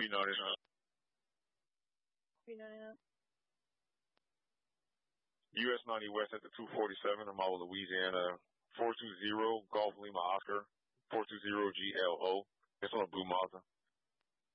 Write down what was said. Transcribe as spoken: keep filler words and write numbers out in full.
B ninety-nine. B ninety-nine. U S ninety West at the two forty-seven. I'm out of Louisiana. four two zero Golf Lima Oscar. four two zero G L O. It's on a blue Mazda.